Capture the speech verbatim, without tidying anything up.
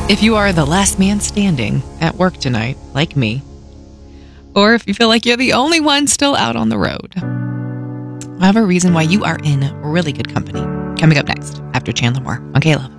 If you are the last man standing at work tonight, like me, or if you feel like you're the only one still out on the road, I have a reason why you are in really good company. Coming up next after Chandler Moore on K Love.